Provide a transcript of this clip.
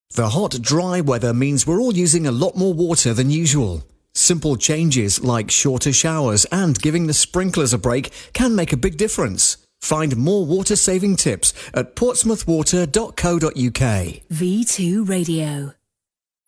The hot, dry weather means we're all using a lot more water than usual. Simple changes like shorter showers and giving the sprinklers a break can make a big difference. Find more water-saving tips at portsmouthwater.co.uk. V2 Radio.